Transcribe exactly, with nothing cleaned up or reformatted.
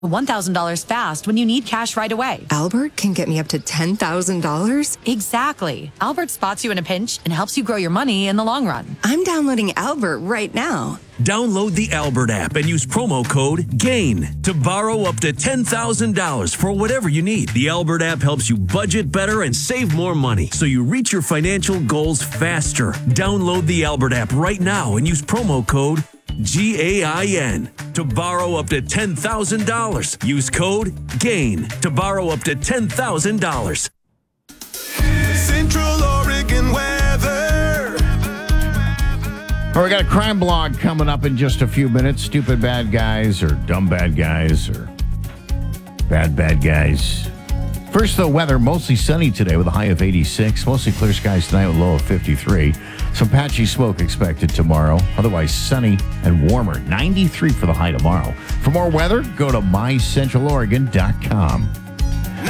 one thousand dollars fast when you need cash right away. Albert can get me up to ten thousand dollars? Exactly. Albert spots you in a pinch and helps you grow your money in the long run. I'm downloading Albert right now. Download the Albert app and use promo code GAIN to borrow up to ten thousand dollars for whatever you need. The Albert app helps you budget better and save more money so you reach your financial goals faster. Download the Albert app right now and use promo code G A I N to borrow up to ten thousand dollars. Use code GAIN to borrow up to ten thousand dollars. Central Oregon weather. All right, we got a crime blog coming up in just a few minutes. Stupid bad guys or dumb bad guys or bad bad guys. First, the weather, mostly sunny today with a high of eighty-six. Mostly clear skies tonight with a low of fifty-three. Some patchy smoke expected tomorrow. Otherwise sunny and warmer. ninety-three for the high tomorrow. For more weather, go to my central oregon dot com.